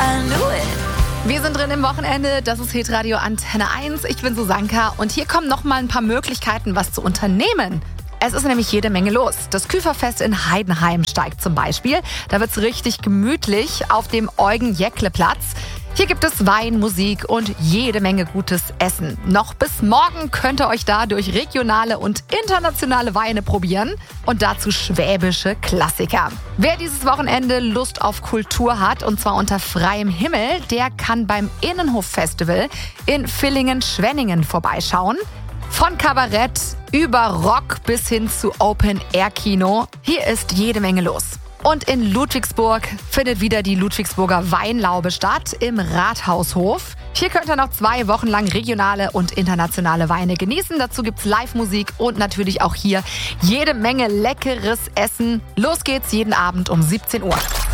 I knew it. Wir sind drin im Wochenende, das ist Hitradio Antenne 1. Ich bin Susanka und hier kommen noch mal ein paar Möglichkeiten, was zu unternehmen. Es ist nämlich jede Menge los. Das Küferfest in Heidenheim steigt zum Beispiel. Da wird's richtig gemütlich auf dem Eugen-Jäckle-Platz. Hier gibt es Wein, Musik und jede Menge gutes Essen. Noch bis morgen könnt ihr euch da durch regionale und internationale Weine probieren. Und dazu schwäbische Klassiker. Wer dieses Wochenende Lust auf Kultur hat, und zwar unter freiem Himmel, der kann beim Innenhof-Festival in Villingen-Schwenningen vorbeischauen. Von Kabarett über Rock bis hin zu Open-Air-Kino. Hier ist jede Menge los. Und in Ludwigsburg findet wieder die Ludwigsburger Weinlaube statt im Rathaushof. Hier könnt ihr noch 2 Wochen lang regionale und internationale Weine genießen. Dazu gibt's Live-Musik und natürlich auch hier jede Menge leckeres Essen. Los geht's jeden Abend um 17 Uhr.